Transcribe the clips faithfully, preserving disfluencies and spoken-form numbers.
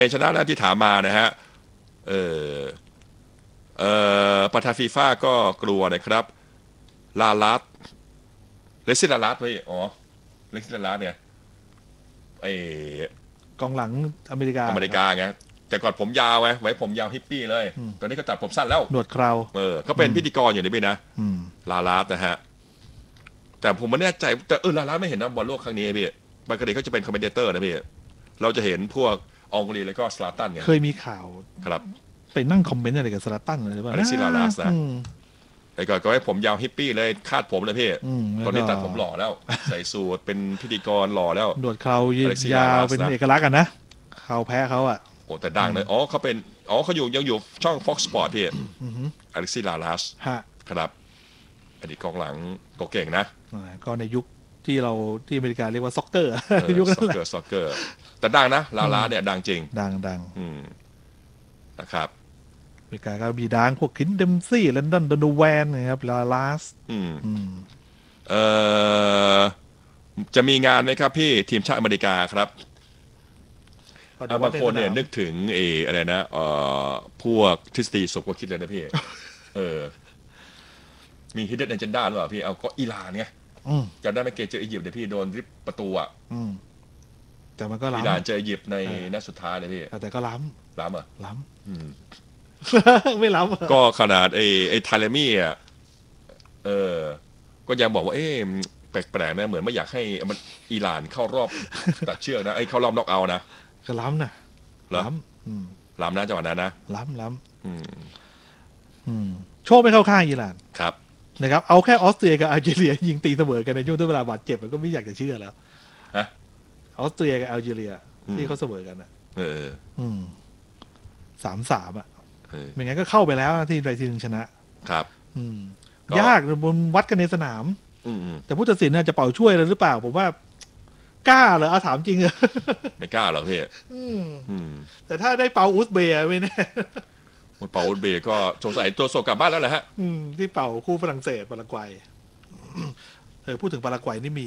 ชนะนะที่ถามมานะฮะเออเออประธานฟีฟ่าก็กลัวนะครับลาลัสเลซิลาลัสเว้ยอ๋อเลซิลาลัสเนี่ยไอกองหลังอเมริกาอเมริกาไงแต่ก่อนผมยาวไงไว้ผมยาวฮิปปี้เลยตอนนี้ก็ตัดผมสั้นแล้วหนวดเคราเออก็เป็นพิธีกรอยู่ในพี่นะลาลัสนะฮะแต่ผมไม่แน่ใจแต่เออลาลัสไม่เห็นนะบอลโลกครั้งนี้พี่ปกติเขาจะเป็นคอมเมนเตอร์นะพี่เราจะเห็นพวกองกุลีแล้วก็สลาตันไงเคยมีข่าวครับไปนั่งคอมเมนต์อะไรกับสลาตันเลยหรือเปล่าอเล็กซิลาลัสนะไอ้ก่อนก็ให้ผมยาวฮิปปี้เลยคาดผมเลยพี่ตอนนี้ตัดผมหล่อแล้วใส่สูทเป็นพิธีกรหล่อแล้วหนวดเครายาวเป็นเอกลักษณ์กันนะเขาแพ้เขาอ่ะโอ้แต่ดังเลยอ๋อเขาเป็นอ๋อเขาอยู่ยังอยู่ช่อง Fox Sport พี่อเล็กซิลาลัสครับอดีตกองหลังก็เก่งนะก็ในยุคที่เราที่อเมริกาเรียกว่าซ็อกเกอร์ยุคนั้นแหละซ็อกเกอร์แต่ดังนะลาลาเนี่ยดังจริงดังดังนะครับอเมริกาก็มีดังพวกคินเดมซี่แลนดอนโดโนแวนนะครับลาลาสเอ่อจะมีงานไหมครับพี่ทีมชาติอเมริกาครับบางคนเนี่ยนึกถึงเออะไรนะเอ่อพวกทฤษฎีสมคบคิดเลยนะพี่เออมีฮิดเด้นเอเจนดาหรือเปล่าพี่เอาก็อิหร่านไงจำได้ไหมเกมเจออียิปต์เนี่ยพี่โดนริบประตูอ่ะแต่มันก็ล้ำอิหร่านเจออียิปต์ในนัดสุดท้ายเลยพี่แต่ก็ล้ำล้ำอ่ะล้ำไม่ล้ำก็ขนาดไอ้ไอ้ไทเลมี่อ่ะเออก็ยังบอกว่าเอ๊ะแปลกๆนะเหมือนไม่อยากให้มันอิหร่านเข้ารอบตัดเชือกนะไอ้เข้ารอบน็อกเอาท์นะก็ล้ำนะล้ำล้ำนะจังหวะนั้นนะล้ำล้ำโชคไม่เข้าข้างอิหร่านครับนะครับเอาแค่ออสเตรียกับอัลจีเรียยิงตีเสมอกันในช่วงที่เวลาบาดเจ็บมันก็ไม่อยากจะเชื่อแล้วฮะออสเตรียกับอัลจีเรียที่เขาเสมอกันอ่ะเออสามสามอ่ะไม่งั้นก็เข้าไปแล้วที่ใดทีนึงชนะครับยากบนวัดกันในสนามแต่ผู้ตัดสินน่าจะเป่าช่วยหรือเปล่าผมว่ากล้าเหรอเอาถามจริงเหรอไม่กล้าหรอกพี่แต่ถ้าได้เป่าอุซเบย์ไม่แน่เป่าอุซเบย์ก็สงสัยตัวโซกลับบ้านแล้วแหละฮะที่เป่าคู่ฝรั่งเศสปารากวัยเออพูดถึงปารากวัยนี่มี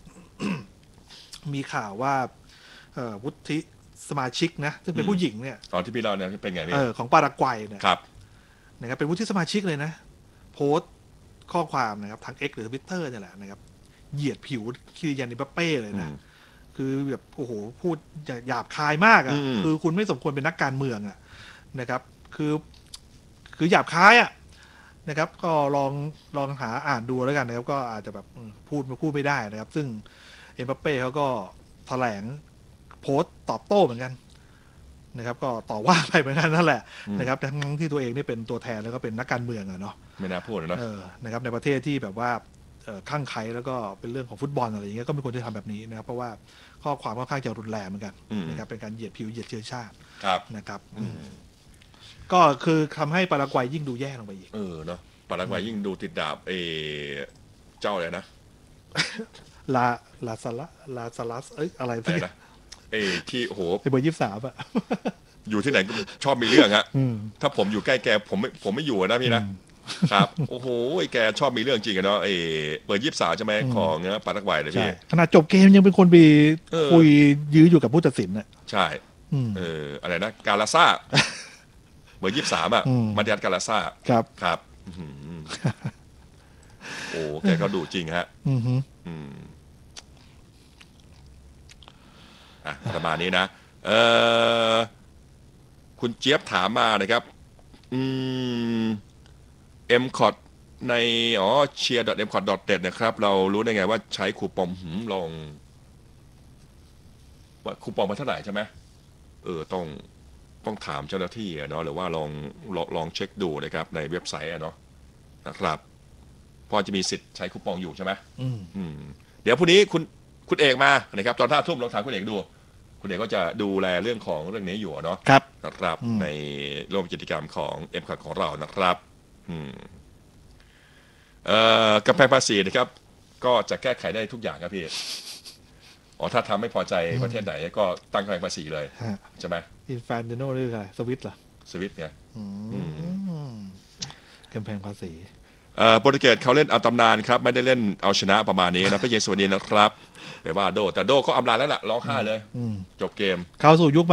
มีข่าวว่าวุฒิสมาชิกนะซึ่งเป็นผู้หญิงเนี่ยตอนที่พี่เล่าเนี่ยเป็นไงพี่เออของปารากวัยเนี่ยครับนะครับเป็นวุฒิสมาชิกเลยนะโพสต์ข้อความนะครับทาง X หรือ Twitter เนี่ยแหละนะครับเหยียดผิวคิริยัน เอ็มบัปเป้เลยนะคือแบบโอ้โหพูดหยาบคายมากอ่ะคือคุณไม่สมควรเป็นนักการเมืองอ่ะนะครับคือคือหยาบคายอ่ะนะครับก็ลองลองหาอ่านดูแล้วกันนะครับก็อาจจะแบบพูดพูดไม่ได้นะครับซึ่งเอ็มบัปเป้เขาก็แถลงโพสต์ตอบโต้เหมือนกันนะครับก็ต่อว่าไปเหมือนกันนั่นแหละนะครับทั้งที่ตัวเองนี่เป็นตัวแทนแล้วก็เป็นนักการเมืองอะเนาะไม่น่าพูดนะนะครับในประเทศที่แบบว่าคลั่งไคล้แล้วก็เป็นเรื่องของฟุตบอลอะไรอย่างเงี้ยก็ไม่ควรจะทำแบบนี้นะครับเพราะว่าข้อความค่อนข้างจะรุนแรงเหมือนกันนะครับเป็นการเหยียดผิวเหยียดเชื้อชาตินะครับก็คือทำให้ปารากวัยยิ่งดูแย่ลงไปอีกเออเนาะปารากวัยยิ่งดูติดดาบเอเจ้าเลยนะลาลาซาลาลาซาลัสเอ้ยอะไรที่นะเอที่โหไอ้เบอร์ยี่สิบสามอะอยู่ที่ไหนก็ชอบมีเรื่องฮะถ้าผมอยู่ใกล้แกผมไม่ผมไม่อยู่นะพี่นะครับโอ้โหไอ้แกชอบมีเรื่องจริงกันเนาะไอ้เบอร์ยี่สิบสามใช่ไหมของเนี้ยปารากวัยเลยพี่ขนาดจบเกมยังเป็นคนไปคุยยื้ออยู่กับผู้ตัดสินน่ะใช่เอออะไรนะกาลาซ่าเบอร์ยี่สิบสามอ่ะมาดิอัสกาลาซ่าครับครับโอ้แกก็ดูจริงฮะอืมอ่ะประมาณนี้นะเออคุณเจี๊ยบถามมานะครับอืม เอ็ม คอ ที ในอ๋อ เชียร์ ดอท เอ็ม คอ ที ดอท เน็ต นะครับเรารู้ได้ไงว่าใช้คูปองหืมลองว่าคูปองมาเท่าไหร่ใช่ไหมเออต้องต้องถามเจ้าหน้าที่เนาะหรือว่าลองลองลองเช็คดูนะครับในเว็บไซต์เนาะนะครับพอจะมีสิทธิ์ใช้คูปองอยู่ใช่ไหมอืมเดี๋ยวพรุ่งนี้คุณคุณเอกมานะครับตอนห้าทุ่มลองถามคุณเอกดูคุณเอกก็จะดูแลเรื่องของเรื่องนี้อยู่เนาะครับนะครับในร่วมกิจกรรมของ เอ็ม คอ ที ของเรานะครับอืมเอ่อกำแพงภาษีนะครับก็จะแก้ไขได้ทุกอย่างครับพี่อ๋อถ้าทำไม่พอใจประเทศไหนก็ตั้งกำแพงภาษีเลยใช่ไหมอินฟานติโนหรืออะไรสวิตเหรอสวิตไงกำแพงภาษีเอ่อโปรตุเกสเขาเล่นเอาตำนานครับไม่ได้เล่นเอาชนะประมาณนี้นะพี่เยสวัสดีนะครับแต่ว่าโดแต่โดก็อำลาแล้วล่ะร้องไห้เลยจบเกมเข้าสู่ยุคใหม่ละ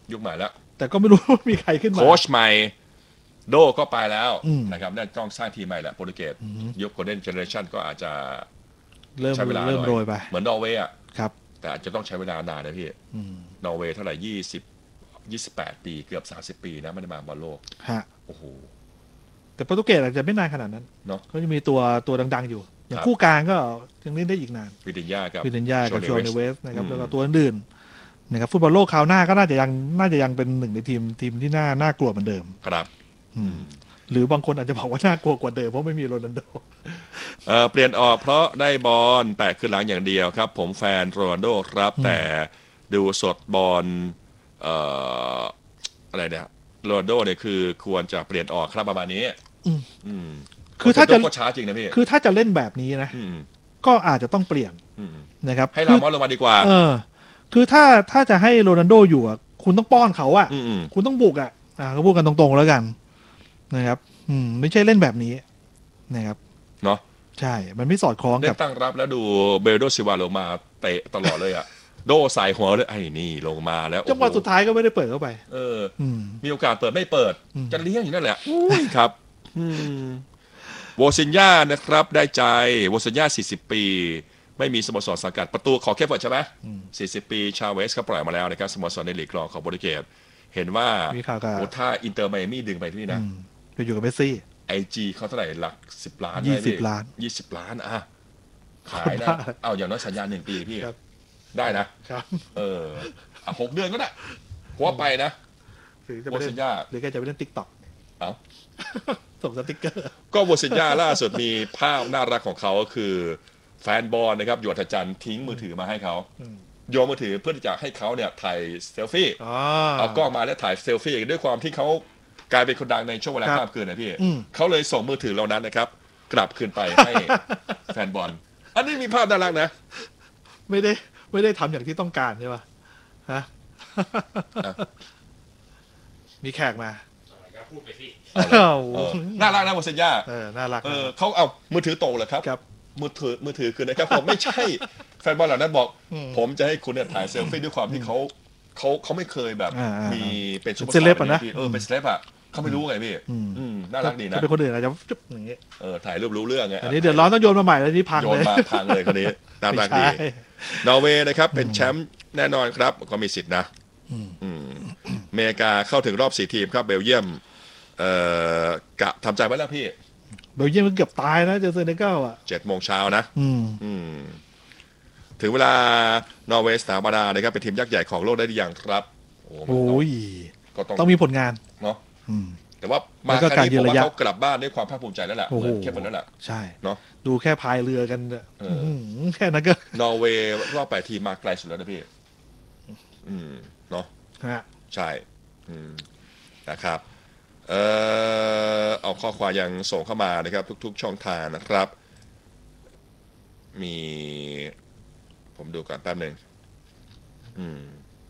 ยุคใหม่แล้วแต่ก็ไม่รู้ว่ามีใครขึ้นมาโค้ชใหม่โดก็ไปแล้วอืมนะครับน่าต้องสร้างทีมใหม่แหละโปรตุเกสอืมยุคโกลเด้นเจเนอเรชันก็อาจจะเริ่มใช้เวลาหเริ่มน่อยโรยไปเหมือนนอร์เวย์อ่ะครับแต่อาจจะต้องใช้เวลานานนะพี่อืมนอร์เวย์เท่าไหร่ยี่สิบ ยี่สิบแปดปีเกือบสามสิบปีนะไม่ได้มาบอลโลกฮะโอ้โหแต่โปรตุเกสอาจจะไม่นานขนาดนั้นเนาะก็จะมีตัวตัวดังๆอยู่ อย่างครับคู่กลางก็ยังเล่นได้อีกนานวิดินยากับวิเดนยากับโชโชเนเนเวเวสสนะครับอืมแล้วก็ตัวอื่นๆนะครับฟุตบอลโลกคราวหน้าก็น่าจะยังน่าจะยังเป็นหนึ่งในทีมทีมที่น่าน่ากลัวเหมือนเดิมครับอืมหรือบางคนอาจจะบอกว่าน่ากลัวกว่าเดิมเพราะไม่มีโรนัลโดเอ่อเปลี่ยนออกเพราะได้บอลแตะขึ้นหลังอย่างเดียวครับ ผมแฟนโรนัลโดครับ แต่ดูสดบอลเอ่ออะไรเนี่ยโรนัลโดเนี่ยคือควรจะเปลี่ยนออกครับประมาณนี้อืมอืมคือถ้าจะก็ช้าจริงนะพี่คือถ้าจะเล่นแบบนี้นะอืมก็อาจจะต้องเปลี่ยนอืมนะครับให้ลามอสลงมาดีกว่าเออ คือถ้าถ้าจะให้โรนัลโดอยู่อ่ะคุณต้องป้อนเขาอ่ะอืมอืมคุณต้องบุกอ่ะ อ่าก็พูดกันตรงๆแล้วกันนะครับ อืม ไม่ใช่เล่นแบบนี้นะครับเนาะใช่ มันไม่สอดคล้องได้กับตั้งรับแล้วดูเบลโดซิวาลงมาเตะตลอดเลยอะ โดใส่หัวเลยไอ้นี่ลงมาแล้วจังหวะโอ้โสุดท้ายก็ไม่ได้เปิดเข้าไปเอออืมมีโอกาสเปิดไม่เปิดอืมจะเลี้ยงอยู่นั่นแหละอุ้ยครับอืมโวซินญานะครับได้ใจโวซินญาสี่สิบปี ไม่มีสโมสรสังกัดประตูขอแค่เปิดใช่ไหมอืมสี่สิบปีชาเวสก็ปล่อยมาแล้วนะครับสโมสรในลีกรองของโปรตุเกสเห็นว่ามีข่าวกับโอ้ถ้าอินเตอร์ไมอามี่ดึงไปที่นะอืมไปอยู่กับเมสซี่ไอจีเขาเท่าไหร่หลักสิบล้านยี่สิบได้พี่ล้านยี่สิบล้านอะขายนะบ้าเอาอย่างน้อยสัญญาหนึ่งปีพี่ครับได้นะครับเอออ่ะหกเดือนก็ได้เพราะว่าไปนะหรือจะไปเล่โวซินนญ่าหรือแกจะไปเล่นติ๊กต็อกเอ้าส่งสติ๊กเกอร์ก็โวซินญาล่าสุดมีภาพน่ารักของเขาก็คือ แฟนบอลนะครับหยวนจันทร์ทิ้งมือถือมาให้เขาอืมโยนมือถือเพื่อที่จะให้เขาเนี่ยถ่ายเซลฟี่อ๋อเอากล้องมาแล้วถ่ายเซลฟี่ด้วยความที่เขากลายเป็นคนดังในช่วงเวลาครับข้ามคืนนะพี่อืมเขาเลยส่งมือถือเหล่านั้นนะครับ กลับคืนไปให้ แฟนบอลอันนี้มีภาพน่ารักนะไม่ได้ไม่ได้ทำอย่างที่ต้องการใช่ป่ะฮะอ่ะมีแขกมาพูดไปสิอ้าวเออน่ารักนะโวซินญาเออน่ารักเอนะอเขาเอามือถือตกเลยครับครับมือถือมือถือคือนะครับผมไม่ใช่ แฟนบอลเหล่านั้นบอกอืมผมจะให้คุณเนี่ยถ่ายเซลฟี่ด้วยความที่เขาเขาเขาไม่เคยแบบอ่าอ่ามีเป็นซุปเปอร์เป็นเซเลบอะนะพี่เออเป็นเซเลบอะเขาไม่รู้ไงพี่อืมอืมน่ารักดีนะถ้าเป็นคนอื่นอาจจะจุ๊บอย่างเงี้ยเออถ่ายรูปรู้เรื่องไงอันนี้เดือดร้อนต้องโยนมาใหม่แล้วนี่พังโยเลนยมาพังเลยคนนี้น่ารักดีไม่ใช่นอร์เวย์นะครับเป็นแชมป์แน่นอนครับก็มีสิทธินะอืมอืมอเมริกาเข้าถึงรอบสี่ทีมครับเบลเยียมเอ่อกะทำใจไว้แล้วพี่เบลเยียมมันเกือบตายนะเจอเซเนกัลอ่ะเจ็ดโมงเช้านะอืมอืมถึงเวลานอร์เวย์สถาปนานะครับเป็นทีมยักษ์ใหญ่ของโลกได้หรือยังครับโอ้โหโอ้ยก็ต้องต้องมีผลงานเนาะอืมแต่ว่ามาแล้วก็ครั้งนี้การยืผมนระว่ายะเขากลับบ้านด้วยความภาคภูมิใจแล้วแหละโอ้เหโหมือนเข้มเหมือนแล้วแหละใช่เนาะดูแค่พายเรือกันเนี่ยเอออื้อหือแค่นั้นก็นอร์เวย์รอบแปดทีมมาไกลสุดแล้วนะพี่อืมเนาะฮะใช่อืมนะครับเอ่อเอาข้อความยังส่งเข้ามานะครับ ทุก ๆ ช่องทางนะครับ มี ผมดูก่อนแป๊บหนึ่งอืม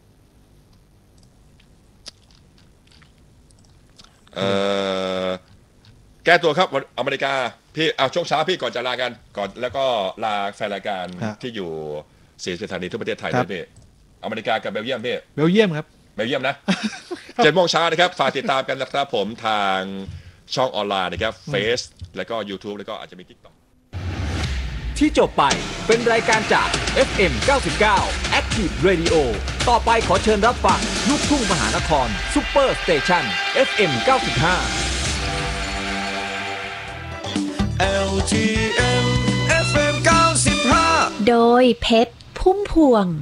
เอ่อแก้ตัวครับอเมริกาพี่เอาช่วงเช้าพี่ก่อนจะลากันก่อนแล้วก็ลาแฟนรายการครับที่อยู่สี่สถานีทั่วประเทศไทยครัด้บวยพี่อเมริกากับเบลเยียมพี่เบลเยียมครับเบลเยียมนะ เจ็ดโมงเช้านะครับ ฝากติดตามกันนะครับผมทางช่องออนไลน์นะครับเฟซแล้วก็ YouTube แล้วก็อาจจะมี TikTok ที่จบไปเป็นรายการจาก เอฟ เอ็ม เก้าสิบเก้า Active Radio ต่อไปขอเชิญรับฟังลูกทุ่งมหานคร Super Station เอฟ เอ็ม เก้าสิบห้าแอล ที เอ็ม เอฟ เอ็ม เก้าสิบห้าโดยเพชรพุ่มพวง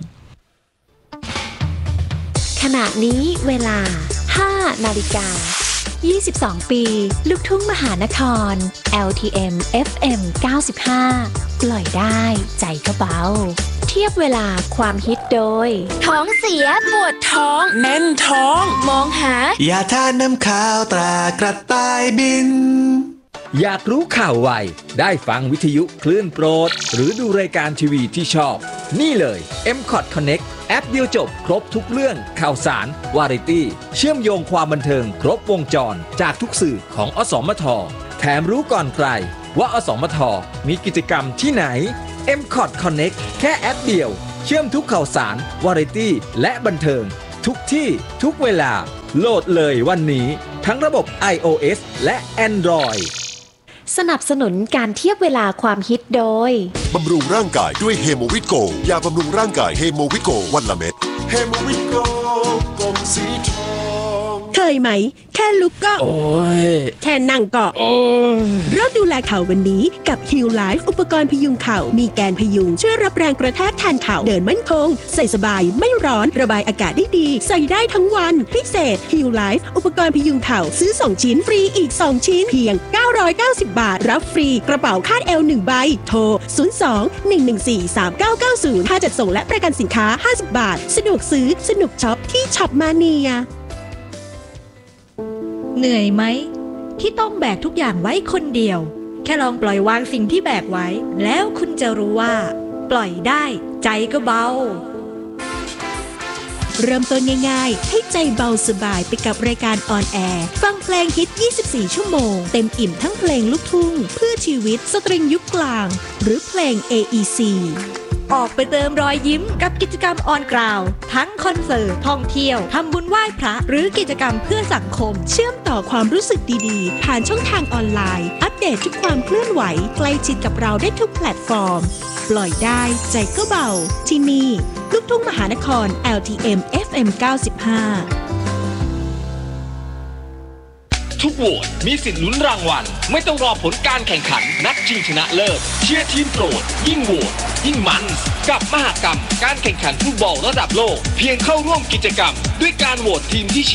ขณะนี้เวลา ห้านาฬิกายี่สิบสอง ปี ลูกทุ่งมหานคร แอล ที เอ็ม เอฟ เอ็ม เก้าสิบห้า ปล่อยได้ใจก็เบา เทียบเวลาความฮิตโดย ท้องเสียปวดท้องแน่นท้องมองหาอย่าทานน้ำข้าวตรากระต่ายบินอยากรู้ข่าวไว ได้ฟังวิทยุคลื่นโปรด หรือดูรายการทีวีที่ชอบ นี่เลย เอ็ม คอท Connect แอปเดียวจบครบทุกเรื่องข่าวสาร วาไรตี้ เชื่อมโยงความบันเทิงครบวงจรจากทุกสื่อของอสมท แถมรู้ก่อนใคร ว่าอสมท มีกิจกรรมที่ไหน เอ็ม คอท Connect แค่แอปเดียว เชื่อมทุกข่าวสาร วาไรตี้ และบันเทิงทุกที่ทุกเวลาโหลดเลยวันนี้ทั้งระบบ iOS และ Android สนับสนุนการเทียบเวลาความฮิตโดยบำรุงร่างกายด้วยเฮโมวิโกยาบำรุงร่างกายเฮโมวิโกวันละเม็ดเฮโมวิโกกลมสีทองเคยไหมแค่ลุกก็โอ้ยแค่นั่งก็โอ้ยเริ่มดูแลเข่าวันนี้กับ Heal Life อุปกรณ์พยุงเข่ามีแกนพยุงช่วยรับแรงกระแทกแทนเข่าเดินมั่นคงใส่สบายไม่ร้อนระบายอากาศได้ดีใส่ได้ทั้งวันพิเศษ Heal Life อุปกรณ์พยุงเข่าซื้อสองชิ้นฟรีอีกสองชิ้นเพียงเก้าร้อยเก้าสิบบาทรับฟรีกระเป๋าคาดเอวหนึ่งใบโทรศูนย์ สอง หนึ่ง หนึ่ง สี่ สาม เก้า เก้า ศูนย์ค่าจัดส่งและประกันสินค้าห้าสิบบาทสะดวกซื้อสนุกช็อปที่ช็อปมาเนียเหนื่อยไหมที่ต้องแบกทุกอย่างไว้คนเดียวแค่ลองปล่อยวางสิ่งที่แบกไว้แล้วคุณจะรู้ว่าปล่อยได้ใจก็เบาเริ่มต้นง่ายๆให้ใจเบาสบายไปกับรายการออนแอร์ฟังเพลงฮิตยี่สิบสี่ชั่วโมงเต็มอิ่มทั้งเพลงลูกทุ่งเพื่อชีวิตสตริงยุคกลางหรือเพลง เอ อี ซีออกไปเติมรอยยิ้มกับกิจกรรมออนกราวทั้งคอนเสิร์ตท่องเที่ยวทำบุญไหว้พระหรือกิจกรรมเพื่อสังคมเชื่อมต่อความรู้สึกดีๆผ่านช่องทางออนไลน์อัปเดตทุกความเคลื่อนไหวใกล้ชิดกับเราได้ทุกแพลตฟอร์มปล่อยได้ใจก็เบาที่นี่ลูกทุ่งมหานคร แอล ที เอ็ม เอฟ เอ็ม เก้าสิบห้าทุกโหวตมีสิทธิ์ลุ้นรางวัลไม่ต้องรอผลการแข่งขันนัดชิงชนะเลิศเชียร์ทีมโปรดยิ่งโหวตยิ่งมันกับมหกรรมการแข่งขันฟุตบอลระดับโลกเพียงเข้าร่วมกิจกรรมด้วยการโหวตทีมที่